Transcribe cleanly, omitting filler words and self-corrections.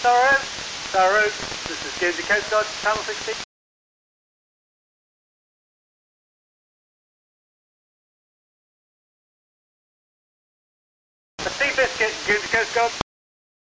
Sarah Road, this is Guernsey Coast Guard, Channel 16. Seabiscuit, Guernsey Coast Guard.